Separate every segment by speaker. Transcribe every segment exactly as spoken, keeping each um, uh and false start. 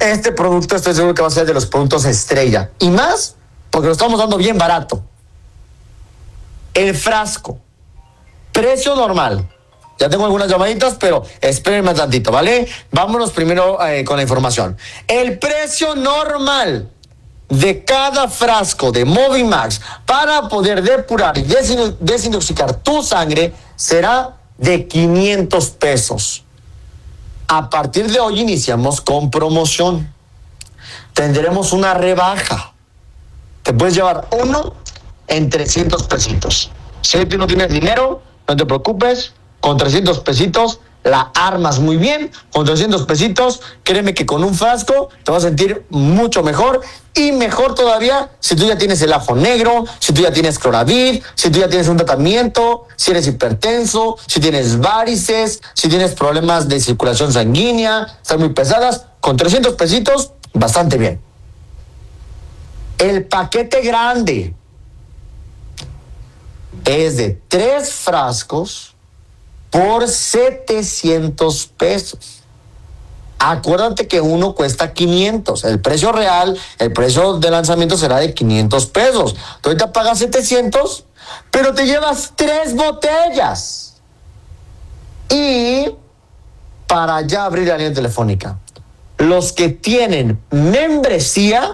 Speaker 1: Este producto estoy seguro que va a ser de los productos estrella. Y más, porque lo estamos dando bien barato. El frasco, precio normal. Ya tengo algunas llamaditas, pero espérenme tantito, ¿vale? Vámonos primero eh, con la información. El precio normal de cada frasco de Movimax para poder depurar y desin- desintoxicar tu sangre será de quinientos pesos. A partir de hoy iniciamos con promoción. Tendremos una rebaja. Te puedes llevar uno en trescientos pesitos. Si tú no tienes dinero, no te preocupes. Con trescientos pesitos la armas muy bien. Con trescientos pesitos, créeme que con un frasco te vas a sentir mucho mejor. Y mejor todavía si tú ya tienes el ajo negro, si tú ya tienes Cloravid, si tú ya tienes un tratamiento, si eres hipertenso, si tienes varices, si tienes problemas de circulación sanguínea, están muy pesadas. Con trescientos pesitos, bastante bien. El paquete grande es de tres frascos por setecientos pesos. Acuérdate que uno cuesta quinientos. El precio real, el precio de lanzamiento será de quinientos pesos. Tú ahorita pagas setecientos, pero te llevas tres botellas. Y para ya abrir la línea telefónica, los que tienen membresía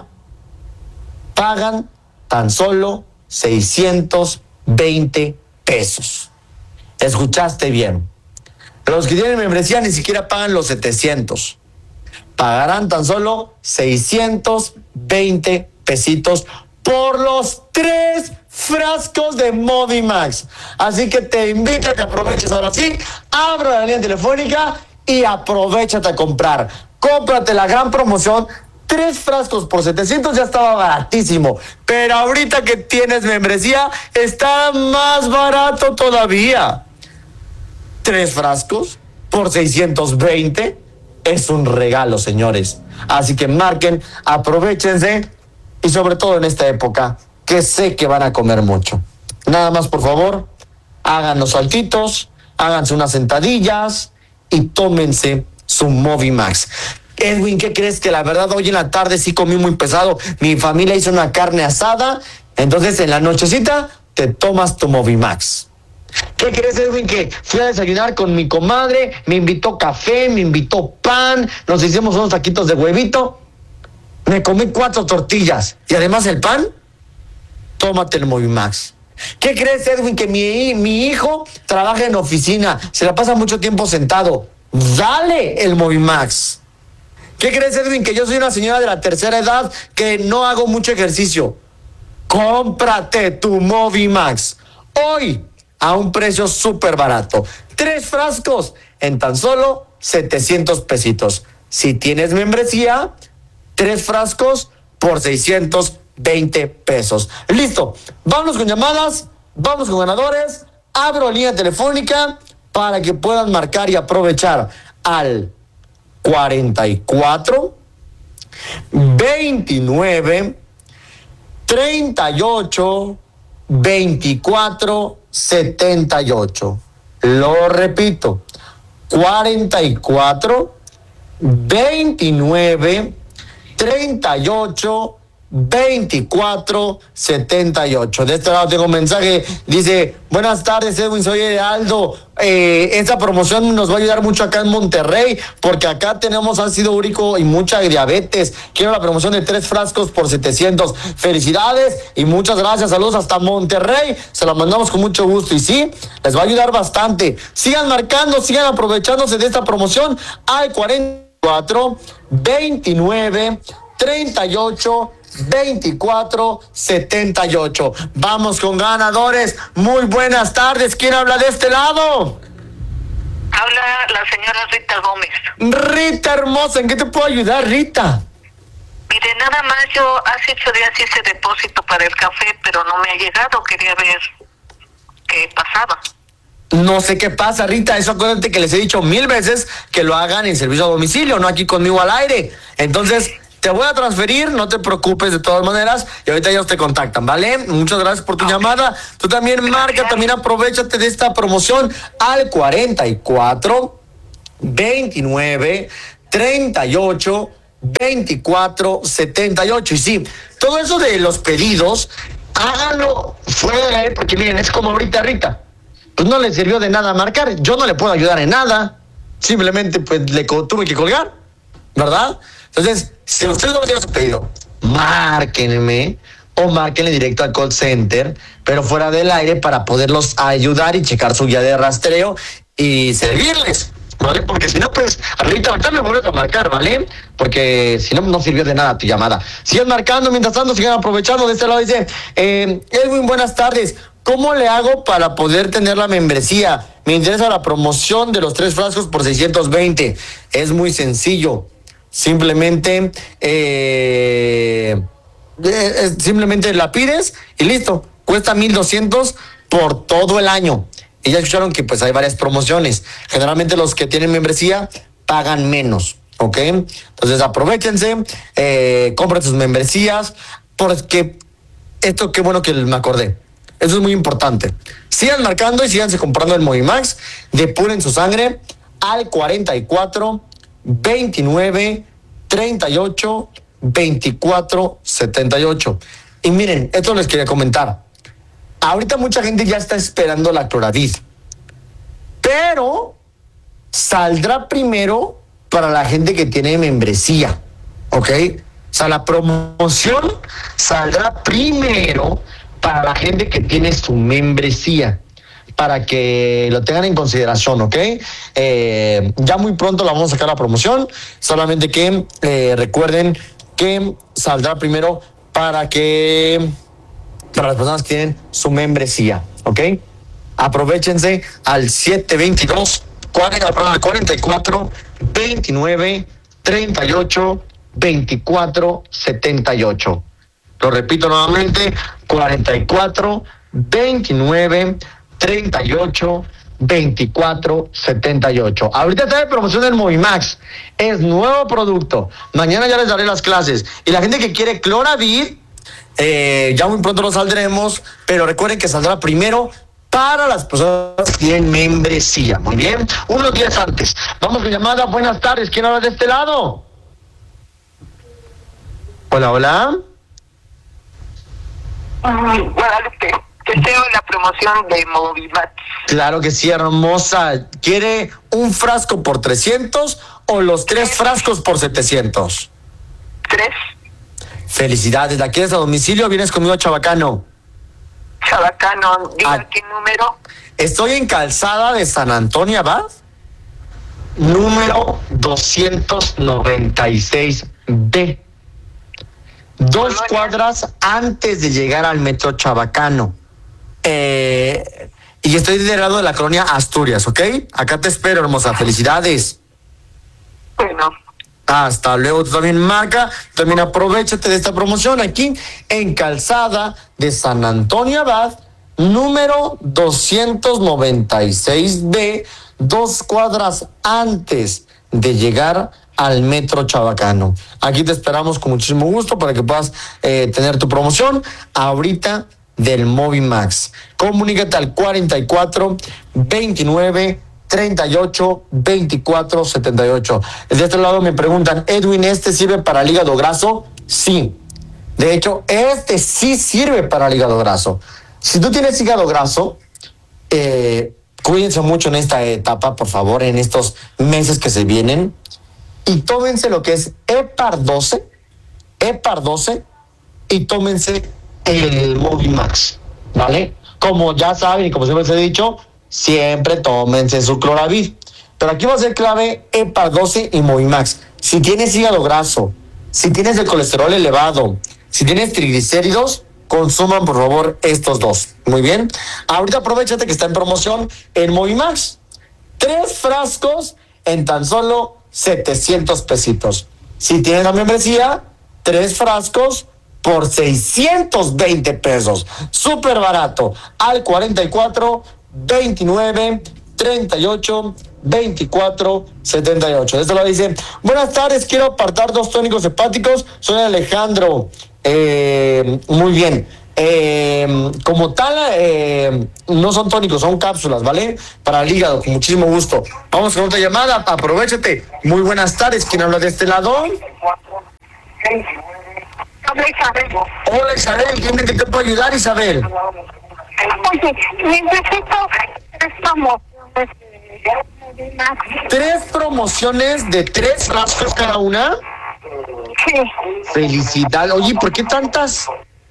Speaker 1: pagan tan solo seiscientos veinte pesos. Escuchaste bien. Los que tienen membresía ni siquiera pagan los setecientos. Pagarán tan solo seiscientos veinte pesitos por los tres frascos de Movimax. Así que te invito a que aproveches ahora sí, abro la línea telefónica y aprovéchate a comprar. Cómprate la gran promoción. Tres frascos por setecientos ya estaba baratísimo. Pero ahorita que tienes membresía, está más barato todavía. Tres frascos por seiscientos veinte es un regalo, señores. Así que marquen, aprovéchense y sobre todo en esta época que sé que van a comer mucho. Nada más, por favor, hagan los saltitos, háganse unas sentadillas y tómense su Movimax. Edwin, ¿qué crees? Que la verdad hoy en la tarde sí comí muy pesado. Mi familia hizo una carne asada, entonces en la nochecita te tomas tu Movimax. ¿Qué crees, Edwin? Que fui a desayunar con mi comadre, me invitó café, me invitó pan, nos hicimos unos taquitos de huevito, me comí cuatro tortillas y además el pan, tómate el Movimax. ¿Qué crees, Edwin? Que mi, mi hijo trabaja en oficina, se la pasa mucho tiempo sentado, dale el Movimax. ¿Qué crees, Edwin? Que yo soy una señora de la tercera edad que no hago mucho ejercicio. Cómprate tu Movimax hoy a un precio súper barato. Tres frascos en tan solo setecientos pesitos. Si tienes membresía, tres frascos por seiscientos veinte pesos. Listo, vámonos con llamadas, vamos con ganadores. Abro línea telefónica para que puedan marcar y aprovechar al cuarenta y cuatro, veintinueve, treinta y ocho, veinticuatro, setenta y ocho. Lo repito, cuarenta y cuatro, veintinueve, treinta y ocho, veinticuatro, setenta y ocho. De este lado tengo un mensaje, dice: buenas tardes, Edwin, soy Heraldo. Eh, esta promoción nos va a ayudar mucho acá en Monterrey, porque acá tenemos ácido úrico y mucha diabetes. Quiero la promoción de tres frascos por setecientos. Felicidades y muchas gracias. Saludos hasta Monterrey. Se la mandamos con mucho gusto. Y sí, les va a ayudar bastante. Sigan marcando, sigan aprovechándose de esta promoción al cuarenta y cuatro, veintinueve, treinta y ocho, veinticuatro, setenta y ocho. Vamos con ganadores. Muy buenas tardes. ¿Quién habla de este lado?
Speaker 2: Habla la señora Rita Gómez.
Speaker 1: Rita hermosa, ¿en qué te puedo ayudar, Rita?
Speaker 2: Mire, nada más yo hace ocho días hice depósito para el café, pero no me ha llegado. Quería ver qué pasaba.
Speaker 1: No sé qué pasa, Rita. Eso acuérdate que les he dicho mil veces que lo hagan en servicio a domicilio, no aquí conmigo al aire. Entonces, te voy a transferir, no te preocupes de todas maneras, y ahorita ellos te contactan, ¿vale? Muchas gracias por tu okay. llamada. Tú también marca, también aprovechate de esta promoción al cuarenta y cuatro, veintinueve, treinta y ocho, veinticuatro setenta y ocho. Y sí, todo eso de los pedidos, háganlo fuera de aire, porque miren, es como ahorita Rita. Pues no le sirvió de nada marcar. Yo no le puedo ayudar en nada. Simplemente pues le tuve que colgar, ¿verdad? Entonces, si ustedes no tienen su pedido, márquenme o márquenle directo al call center, pero fuera del aire, para poderlos ayudar y checar su guía de rastreo y servirles, ¿vale? Porque si no, pues, ahorita, ahorita me vuelves a marcar, ¿vale? Porque si no, no sirvió de nada tu llamada. Sigan marcando, mientras tanto, sigan aprovechando. De este lado dice, eh, Edwin, buenas tardes. ¿Cómo le hago para poder tener la membresía? Me interesa la promoción de los tres frascos por seiscientos veinte. Es muy sencillo. Simplemente, eh, eh, simplemente la pides y listo. Cuesta mil doscientos por todo el año. Y ya escucharon que pues hay varias promociones. Generalmente los que tienen membresía pagan menos, ¿ok? Entonces aprovéchense, eh, compren sus membresías, porque esto qué bueno que me acordé. Eso es muy importante. Sigan marcando y síganse comprando el Movimax. Depuren su sangre al cuarenta y cuatro veintinueve treinta y ocho veinticuatro setenta y ocho. Y miren, esto les quería comentar. Ahorita mucha gente ya está esperando la Cloravid, pero saldrá primero para la gente que tiene membresía, ¿ok? O sea, la promoción saldrá primero para la gente que tiene su membresía, para que lo tengan en consideración, ¿ok? Eh, ya muy pronto la vamos a sacar la promoción, solamente que eh, recuerden que saldrá primero para que para las personas que tienen su membresía, ¿ok? Aprovechense al siete veintidós cuarenta y cuatro veintinueve treinta y ocho veinticuatro setenta y ocho. Lo repito nuevamente, cuarenta y cuatro veintinueve treinta y ocho veinticuatro setenta y ocho. Ahorita está de promoción del Movimax. Es nuevo producto. Mañana ya les daré las clases. Y la gente que quiere Cloravid, eh, ya muy pronto lo saldremos, pero recuerden que saldrá primero para las personas que tienen membresía. Muy bien, unos días antes. Vamos con llamada. Buenas tardes. ¿Quién habla de este lado? Hola, hola.
Speaker 2: Guadalupe, deseo la promoción de Movimax.
Speaker 1: Claro que sí, hermosa. ¿Quiere un frasco por trescientos o los tres frascos por setecientos?
Speaker 2: Tres.
Speaker 1: Felicidades. ¿La quieres a domicilio o vienes conmigo a Chabacano?
Speaker 2: Chabacano, diga
Speaker 1: Ah.
Speaker 2: qué número.
Speaker 1: Estoy en Calzada de San Antonio Abad, número doscientos noventa y seis B. Dos
Speaker 2: Colonia.
Speaker 1: cuadras antes de llegar al metro Chabacano. Eh, y estoy del lado de la colonia Asturias, ¿ok? Acá te espero, hermosa. Felicidades.
Speaker 2: Bueno,
Speaker 1: Hasta luego. Tú también marca, también aprovechate de esta promoción aquí en Calzada de San Antonio Abad, número doscientos noventa y seis B, dos cuadras antes de llegar al metro Chabacano. Aquí te esperamos con muchísimo gusto para que puedas eh, tener tu promoción ahorita del Movimax. Comunícate al cuarenta y cuatro veintinueve treinta y ocho veinticuatro setenta y ocho. De este lado me preguntan, Edwin, ¿este sirve para el hígado graso? Sí. De hecho, este sí sirve para el hígado graso. Si tú tienes hígado graso, eh, cuídense mucho en esta etapa, por favor, en estos meses que se vienen, y tómense lo que es Hepar doce, Hepar doce, y tómense el Movimax, ¿vale? Como ya saben y como siempre les he dicho, siempre tómense su Cloravid. Pero aquí va a ser clave Hepar doce y Movimax. Si tienes hígado graso, si tienes el colesterol elevado, si tienes triglicéridos, consuman por favor estos dos. Muy bien. Ahorita aprovechate que está en promoción el Movimax. Tres frascos en tan solo setecientos pesitos. Si tienes la membresía, tres frascos por seiscientos veinte pesos. Súper barato. Al cuarenta y cuatro veintinueve treinta y ocho veinticuatro setenta y ocho. Esto lo dice, buenas tardes, quiero apartar dos tónicos hepáticos. Soy Alejandro. Eh, muy bien. eh, como tal, eh, no son tónicos, son cápsulas, ¿vale? Para el hígado, con muchísimo gusto. Vamos con otra llamada, aprovechate. Muy buenas tardes, ¿quién habla de este lado?
Speaker 2: Hola, Isabel.
Speaker 1: Hola, Isabel, dime que te puedo ayudar, Isabel.
Speaker 2: Oye, necesito tres promociones.
Speaker 1: ¿Tres promociones de tres frascos cada una?
Speaker 2: Sí,
Speaker 1: Felicidades. Oye, ¿por qué tantas?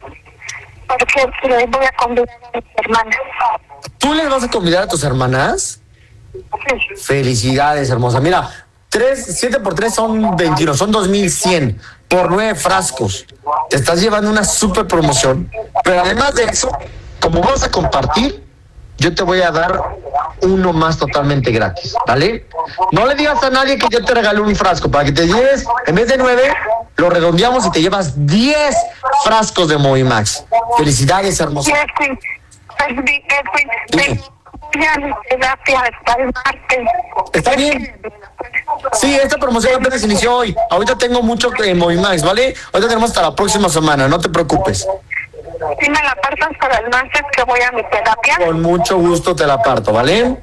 Speaker 2: porque le voy a convidar a mis hermanas.
Speaker 1: ¿Tú les vas a convidar a tus hermanas?
Speaker 2: Sí.
Speaker 1: Felicidades, hermosa. Mira, tres, siete por tres son veintiuno, son dos mil cien por nueve frascos. Te estás llevando una super promoción. Pero además de eso, como vas a compartir, yo te voy a dar uno más totalmente gratis, ¿vale? No le digas a nadie que yo te regalé un frasco, para que te lleves, en vez de nueve, lo redondeamos y te llevas diez frascos de Movimax. Felicidades, hermosa.
Speaker 2: Edwin, Edwin, Edwin,
Speaker 1: Dime.
Speaker 2: voy a mi terapia hasta el martes.
Speaker 1: ¿Está bien? Sí, esta promoción apenas inició hoy. Ahorita tengo mucho en Movimax, ¿vale? Ahorita tenemos hasta la próxima semana, no te preocupes.
Speaker 2: Si me la apartas para el martes que voy a mi terapia,
Speaker 1: Con mucho gusto te la parto, ¿vale?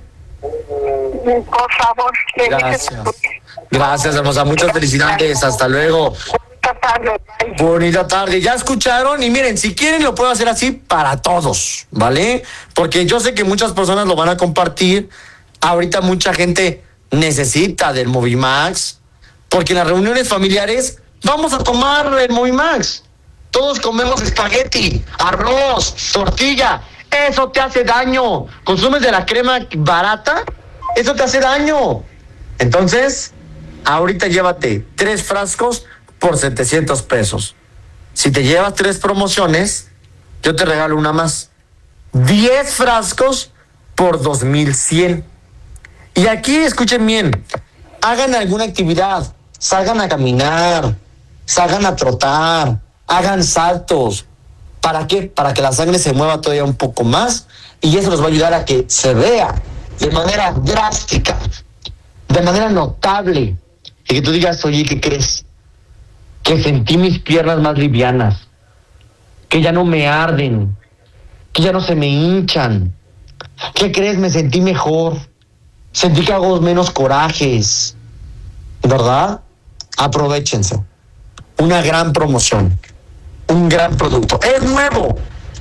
Speaker 2: por favor. le dices
Speaker 1: Gracias.
Speaker 2: a tu-
Speaker 1: Gracias, hermosa. Muchas felicidades. Hasta luego.
Speaker 2: Bonita tarde, bye.
Speaker 1: Bonita tarde. ¿Ya escucharon? Y miren, si quieren lo puedo hacer así para todos, ¿vale? Porque yo sé que muchas personas lo van a compartir. Ahorita mucha gente necesita del Movimax. Porque en las reuniones familiares vamos a tomar el Movimax. Todos comemos espagueti, arroz, tortilla. Eso te hace daño. ¿Consumes de la crema barata? Eso te hace daño. Entonces, ahorita llévate tres frascos por setecientos pesos. Si te llevas tres promociones, yo te regalo una más. diez frascos por dos mil cien. Y aquí, escuchen bien, hagan alguna actividad, salgan a caminar, salgan a trotar, hagan saltos. ¿Para qué? Para que la sangre se mueva todavía un poco más y eso les va a ayudar a que se vea de manera drástica, de manera notable. Y que tú digas, oye, ¿qué crees? Que sentí mis piernas más livianas, que ya no me arden, que ya no se me hinchan. ¿Qué crees? Me sentí mejor. Sentí que hago menos corajes. ¿Verdad? Aprovéchense. Una gran promoción. Un gran producto. Es nuevo.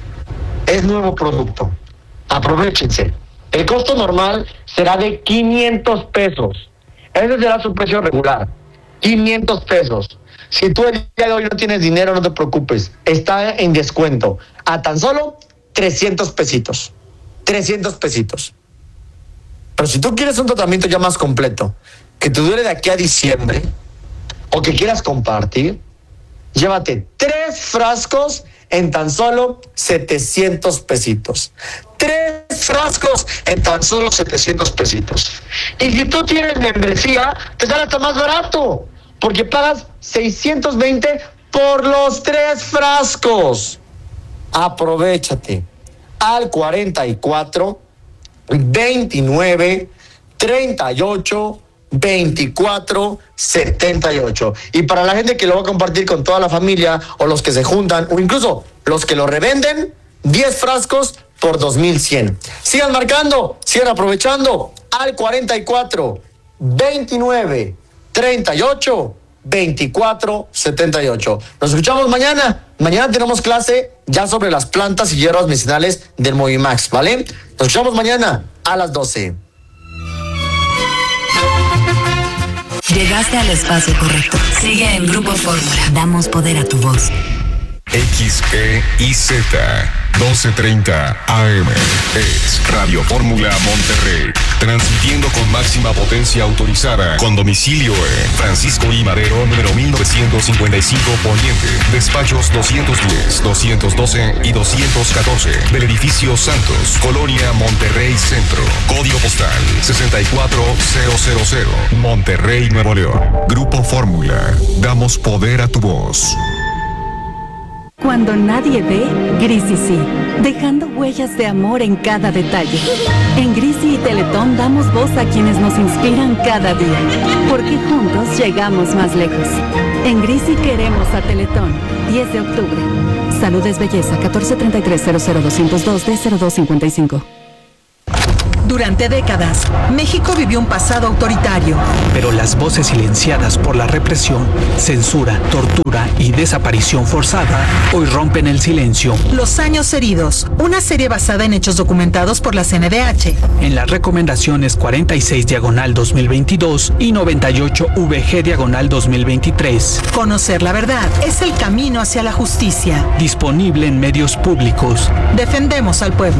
Speaker 1: Es nuevo producto. Aprovechense. El costo normal será de quinientos pesos. Ese será su precio regular. quinientos pesos. Si tú el día de hoy no tienes dinero, no te preocupes. Está en descuento. A tan solo trescientos pesitos. trescientos pesitos. Pero si tú quieres un tratamiento ya más completo, que te dure de aquí a diciembre, o que quieras compartir, llévate tres frascos en tan solo setecientos pesitos. Tres frascos en tan solo setecientos pesitos. Y si tú tienes membresía, te sale hasta más barato, porque pagas seiscientos veinte por los tres frascos. Aprovéchate al cuarenta y cuatro, veintinueve, treinta y ocho, veinticuatro, setenta y ocho. Y para la gente que lo va a compartir con toda la familia, o los que se juntan, o incluso los que lo revenden, diez frascos por dos mil cien. Sigan marcando, sigan aprovechando al cuarenta y cuatro, veintinueve, treinta y ocho, veinticuatro, setenta y ocho. Nos escuchamos mañana. Mañana tenemos clase ya sobre las plantas y hierbas medicinales del Movimax, ¿vale? Nos escuchamos mañana a las doce.
Speaker 3: Llegaste al espacio correcto. Sigue en Grupo Fórmula. Damos poder a tu voz.
Speaker 4: X E I Z doce treinta A M es Radio Fórmula Monterrey, transmitiendo con máxima potencia autorizada, con domicilio en Francisco I. Madero, número mil novecientos cincuenta y cinco, Poniente, despachos doscientos diez, doscientos doce y doscientos catorce, del edificio Santos, Colonia Monterrey Centro, código postal sesenta y cuatro mil, Monterrey, Nuevo León. Grupo Fórmula, damos poder a tu voz.
Speaker 5: Cuando nadie ve, Grisi sí, dejando huellas de amor en cada detalle. En Grisi y Teletón damos voz a quienes nos inspiran cada día, porque juntos llegamos más lejos. En Grisi queremos a Teletón. diez de octubre. Salud es belleza. catorce treinta y tres cero cero doscientos dos D cero dos cincuenta y cinco.
Speaker 6: Durante décadas, México vivió un pasado autoritario.
Speaker 7: Pero las voces silenciadas por la represión, censura, tortura y desaparición forzada hoy rompen el silencio.
Speaker 6: Los años heridos, una serie basada en hechos documentados por la C N D H.
Speaker 7: En las recomendaciones cuarenta y seis diagonal dos mil veintidós y noventa y ocho V G diagonal dos mil veintitrés.
Speaker 6: Conocer la verdad es el camino hacia la justicia.
Speaker 7: Disponible en medios públicos.
Speaker 6: Defendemos al pueblo.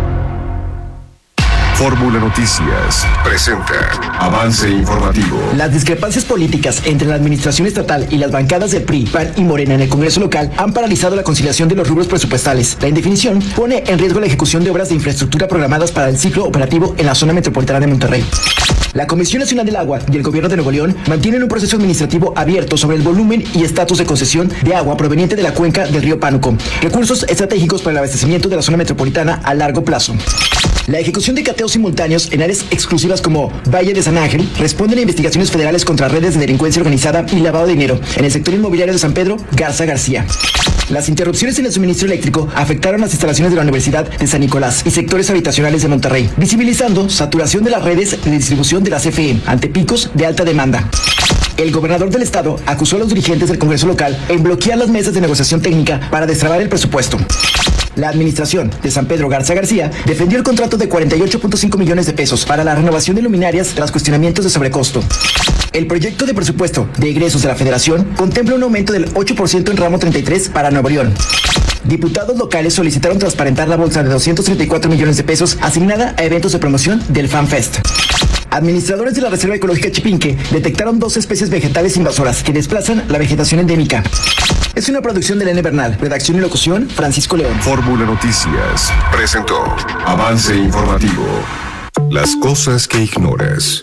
Speaker 4: Fórmula Noticias presenta Avance Informativo.
Speaker 8: Las discrepancias políticas entre la administración estatal y las bancadas del P R I, P A N y Morena en el Congreso local han paralizado la conciliación de los rubros presupuestales. La indefinición pone en riesgo la ejecución de obras de infraestructura programadas para el ciclo operativo en la zona metropolitana de Monterrey. La Comisión Nacional del Agua y el Gobierno de Nuevo León mantienen un proceso administrativo abierto sobre el volumen y estatus de concesión de agua proveniente de la cuenca del río Pánuco, recursos estratégicos para el abastecimiento de la zona metropolitana a largo plazo. La ejecución de cateos simultáneos en áreas exclusivas como Valle de San Ángel responden a investigaciones federales contra redes de delincuencia organizada y lavado de dinero en el sector inmobiliario de San Pedro Garza García. Las interrupciones en el suministro eléctrico afectaron las instalaciones de la Universidad de San Nicolás y sectores habitacionales de Monterrey, visibilizando saturación de las redes de distribución de la C F E ante picos de alta demanda. El gobernador del estado acusó a los dirigentes del Congreso local en bloquear las mesas de negociación técnica para destrabar el presupuesto. La administración de San Pedro Garza García defendió el contrato de cuarenta y ocho punto cinco millones de pesos para la renovación de luminarias tras cuestionamientos de sobrecosto. El proyecto de presupuesto de egresos de la Federación contempla un aumento del ocho por ciento en ramo treinta y tres para Nuevo León. Diputados locales solicitaron transparentar la bolsa de doscientos treinta y cuatro millones de pesos asignada a eventos de promoción del FanFest. Administradores de la Reserva Ecológica Chipinque detectaron dos especies vegetales invasoras que desplazan la vegetación endémica. Es una producción de Elena Bernal, redacción y locución Francisco León.
Speaker 4: Fórmula Noticias presentó Avance Informativo. Las cosas que ignoras.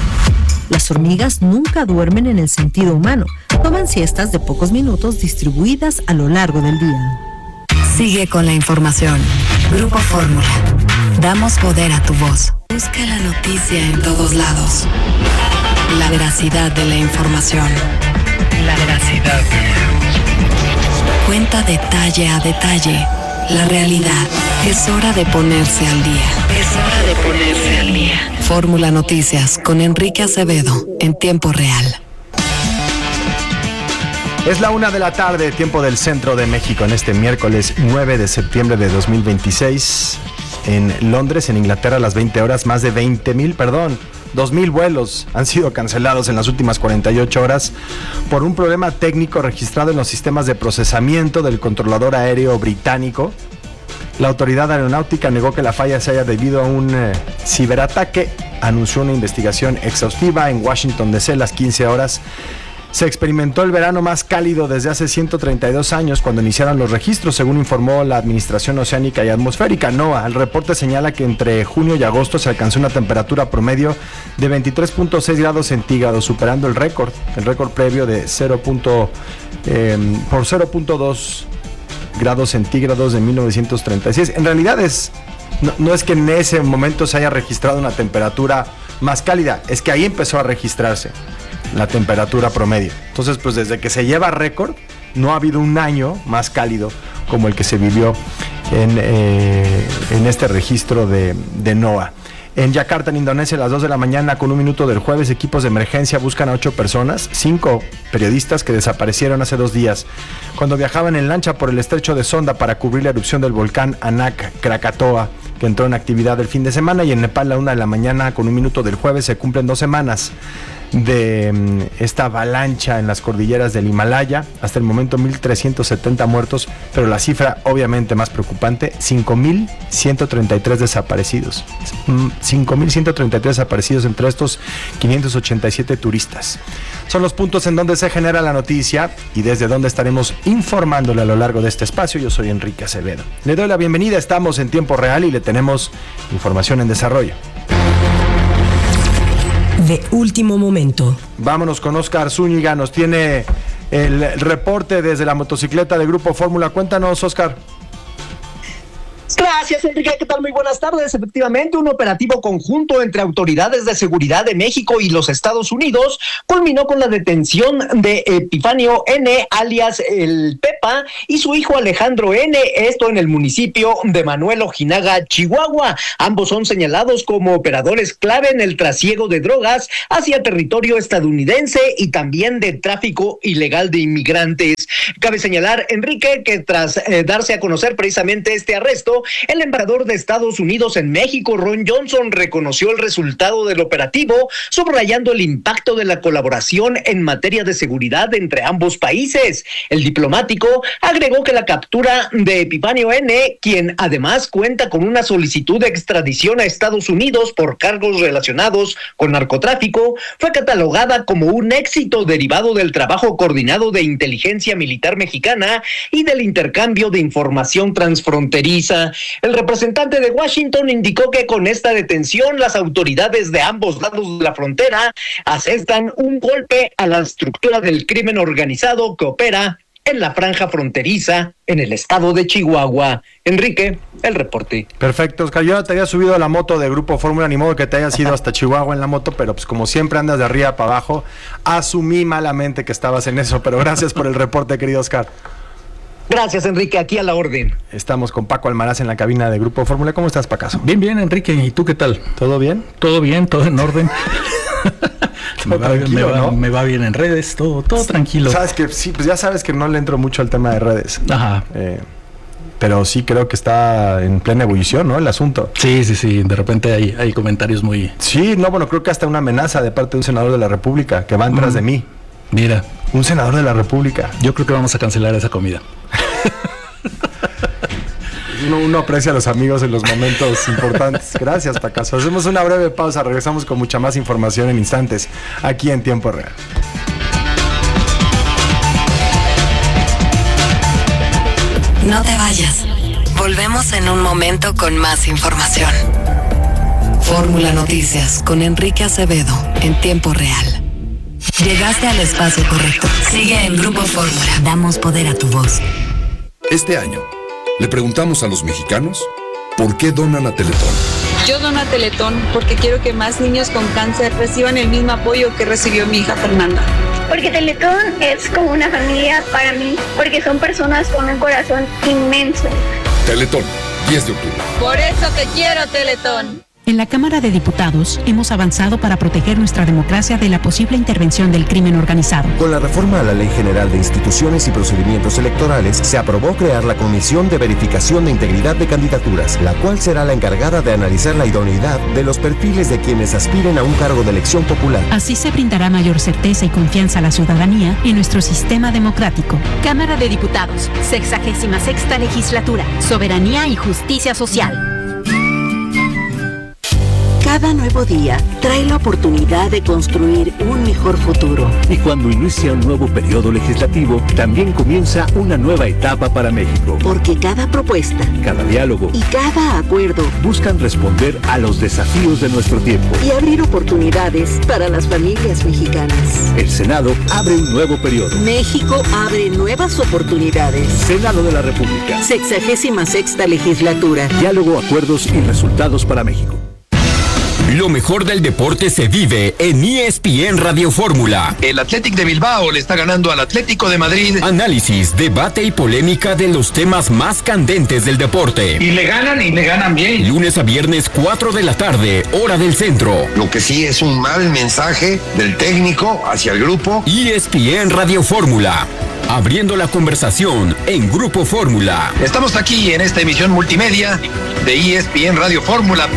Speaker 9: Las hormigas nunca duermen en el sentido humano. Toman siestas de pocos minutos distribuidas a lo largo del día.
Speaker 3: Sigue con la información. Grupo Fórmula. Damos poder a tu voz. Busca la noticia en todos lados. La veracidad de la información. La veracidad de la información. Cuenta detalle a detalle la realidad. Es hora de ponerse al día. Es hora de ponerse al día. Fórmula Noticias con Enrique Acevedo en tiempo real.
Speaker 10: Es la una de la tarde, tiempo del centro de México, en este miércoles nueve de septiembre de dos mil veintiséis. En Londres, en Inglaterra, a las veinte horas, más de veinte mil, perdón, dos mil vuelos han sido cancelados en las últimas cuarenta y ocho horas por un problema técnico registrado en los sistemas de procesamiento del controlador aéreo británico. La autoridad aeronáutica negó que la falla se haya debido a un eh, ciberataque. Anunció una investigación exhaustiva. En Washington D C, a las quince horas. Se experimentó el verano más cálido desde hace ciento treinta y dos años, cuando iniciaron los registros, según informó la Administración Oceánica y Atmosférica, NOAA. El reporte señala que entre junio y agosto se alcanzó una temperatura promedio de veintitrés punto seis grados centígrados, superando el récord, el récord previo de cero. Eh, por cero punto dos grados centígrados de mil novecientos treinta y seis. En realidad es, no, no es que en ese momento se haya registrado una temperatura más cálida, es que ahí empezó a registrarse la temperatura promedio. Entonces, pues desde que se lleva récord, no ha habido un año más cálido como el que se vivió en, eh, en este registro de, de NOAA. En Yakarta, en Indonesia, a las dos de la mañana, con un minuto del jueves, equipos de emergencia buscan a ocho personas, cinco periodistas que desaparecieron hace dos días cuando viajaban en lancha por el estrecho de Sonda para cubrir la erupción del volcán Anak Krakatoa, que entró en actividad el fin de semana. Y en Nepal, a la una de la mañana, con un minuto del jueves, se cumplen dos semanas de um, esta avalancha en las cordilleras del Himalaya. Hasta el momento mil trescientos setenta muertos, pero la cifra obviamente más preocupante, cinco mil ciento treinta y tres desaparecidos. cinco mil ciento treinta y tres desaparecidos, entre estos quinientos ochenta y siete turistas. Son los puntos en donde se genera la noticia y desde donde estaremos informándole a lo largo de este espacio. Yo soy Enrique Acevedo. Le doy la bienvenida, estamos en tiempo real y le tenemos información en desarrollo.
Speaker 11: De último momento.
Speaker 10: Vámonos con Oscar Zúñiga, nos tiene el reporte desde la motocicleta de Grupo Fórmula. Cuéntanos, Oscar.
Speaker 12: Gracias, Enrique. ¿Qué tal? Muy buenas tardes. Efectivamente, un operativo conjunto entre autoridades de seguridad de México y los Estados Unidos culminó con la detención de Epifanio N., alias el Pepa, y su hijo Alejandro N., esto en el municipio de Manuel Ojinaga, Chihuahua. Ambos son señalados como operadores clave en el trasiego de drogas hacia territorio estadounidense y también de tráfico ilegal de inmigrantes. Cabe señalar, Enrique, que tras eh, darse a conocer precisamente este arresto, el embajador de Estados Unidos en México, Ron Johnson, reconoció el resultado del operativo, subrayando el impacto de la colaboración en materia de seguridad entre ambos países. El diplomático agregó que la captura de Epifanio N., quien además cuenta con una solicitud de extradición a Estados Unidos por cargos relacionados con narcotráfico, fue catalogada como un éxito derivado del trabajo coordinado de inteligencia militar mexicana y del intercambio de información transfronteriza. El representante de Washington indicó que con esta detención las autoridades de ambos lados de la frontera asestan un golpe a la estructura del crimen organizado que opera en la franja fronteriza en el estado de Chihuahua. Enrique, el reporte.
Speaker 10: Perfecto, Oscar. Yo te había subido a la moto de Grupo Fórmula, ni modo que te hayas ido hasta Chihuahua en la moto, pero pues como siempre andas de arriba para abajo, asumí malamente que estabas en eso, pero gracias por el reporte, querido Oscar.
Speaker 12: Gracias, Enrique, aquí a la orden.
Speaker 10: Estamos con Paco Almaraz en la cabina de Grupo Fórmula. ¿Cómo estás, Pacaso?
Speaker 13: Bien, bien, Enrique. ¿Y tú qué tal?
Speaker 10: ¿Todo bien?
Speaker 13: Todo bien, todo en orden. me, va, me, va, ¿no? me va bien en redes, todo, todo tranquilo.
Speaker 10: Sabes que sí, pues ya sabes que no le entro mucho al tema de redes.
Speaker 13: Ajá.
Speaker 10: Eh, pero sí creo que está en plena ebullición, ¿no? El asunto.
Speaker 13: Sí, sí, sí. De repente hay, hay comentarios muy...
Speaker 10: Sí, no, bueno, creo que hasta una amenaza de parte de un senador de la República que van tras mm. de mí.
Speaker 13: Mira.
Speaker 10: Un senador de la República.
Speaker 13: Yo creo que vamos a cancelar esa comida.
Speaker 10: Uno, uno aprecia a los amigos en los momentos importantes. Gracias, Pacaso. Hacemos una breve pausa. Regresamos con mucha más información en instantes, aquí en Tiempo Real.
Speaker 3: No te vayas. Volvemos en un momento con más información. Fórmula Noticias con Enrique Acevedo en Tiempo Real. Llegaste al espacio correcto. Sigue en Grupo Fórmula. Damos poder a tu voz.
Speaker 14: Este año, le preguntamos a los mexicanos por qué donan a Teletón.
Speaker 15: Yo dono a Teletón porque quiero que más niños con cáncer reciban el mismo apoyo que recibió mi hija Fernanda.
Speaker 16: Porque Teletón es como una familia para mí, porque son personas con un corazón inmenso.
Speaker 14: Teletón, diez de octubre.
Speaker 15: Por eso te quiero, Teletón.
Speaker 17: En la Cámara de Diputados hemos avanzado para proteger nuestra democracia de la posible intervención del crimen organizado.
Speaker 18: Con la reforma a la Ley General de Instituciones y Procedimientos Electorales, se aprobó crear la Comisión de Verificación de Integridad de Candidaturas, la cual será la encargada de analizar la idoneidad de los perfiles de quienes aspiren a un cargo de elección popular.
Speaker 17: Así se brindará mayor certeza y confianza a la ciudadanía en nuestro sistema democrático.
Speaker 19: Cámara de Diputados, sexagésima sexta legislatura, soberanía y justicia social.
Speaker 20: Cada nuevo día trae la oportunidad de construir un mejor futuro.
Speaker 21: Y cuando inicia un nuevo periodo legislativo, también comienza una nueva etapa para México.
Speaker 20: Porque cada propuesta,
Speaker 21: cada diálogo
Speaker 20: y cada acuerdo
Speaker 21: buscan responder a los desafíos de nuestro tiempo
Speaker 20: y abrir oportunidades para las familias mexicanas.
Speaker 21: El Senado abre un nuevo periodo.
Speaker 20: México abre nuevas oportunidades.
Speaker 21: Senado de la República.
Speaker 20: Sexagésima sexta legislatura.
Speaker 21: Diálogo, acuerdos y resultados para México.
Speaker 22: Lo mejor del deporte se vive en E S P N Radio Fórmula.
Speaker 23: El Athletic de Bilbao le está ganando al Atlético de Madrid.
Speaker 22: Análisis, debate y polémica de los temas más candentes del deporte.
Speaker 23: Y le ganan y le ganan bien.
Speaker 22: Lunes a viernes, cuatro de la tarde, hora del centro.
Speaker 24: Lo que sí es un mal mensaje del técnico hacia el grupo.
Speaker 22: E S P N Radio Fórmula. Abriendo la conversación en Grupo Fórmula.
Speaker 23: Estamos aquí en esta emisión multimedia de E S P N Radio Fórmula.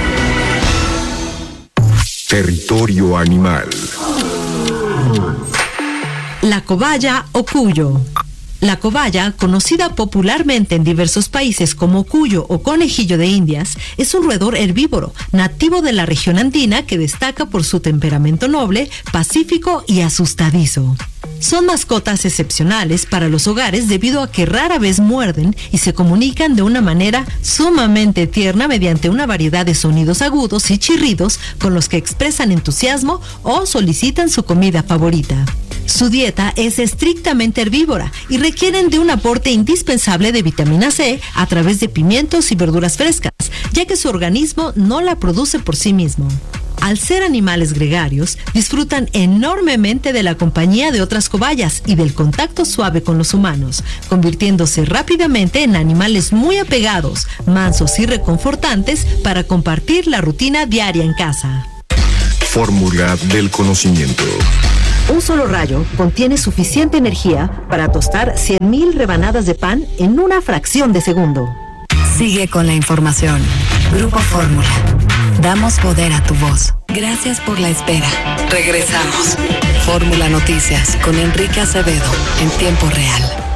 Speaker 4: Territorio animal.
Speaker 9: La cobaya o cuyo. La cobaya, conocida popularmente en diversos países como cuyo o conejillo de Indias, es un roedor herbívoro nativo de la región andina que destaca por su temperamento noble, pacífico y asustadizo. Son mascotas excepcionales para los hogares debido a que rara vez muerden y se comunican de una manera sumamente tierna mediante una variedad de sonidos agudos y chirridos con los que expresan entusiasmo o solicitan su comida favorita. Su dieta es estrictamente herbívora y requieren de un aporte indispensable de vitamina C a través de pimientos y verduras frescas, ya que su organismo no la produce por sí mismo. Al ser animales gregarios, disfrutan enormemente de la compañía de otras cobayas y del contacto suave con los humanos, convirtiéndose rápidamente en animales muy apegados, mansos y reconfortantes para compartir la rutina diaria en casa.
Speaker 4: Fórmula del conocimiento.
Speaker 9: Un solo rayo contiene suficiente energía para tostar cien mil rebanadas de pan en una fracción de segundo.
Speaker 3: Sigue con la información. Grupo Fórmula. Damos poder a tu voz. Gracias por la espera. Regresamos. Fórmula Noticias con Enrique Acevedo en tiempo real.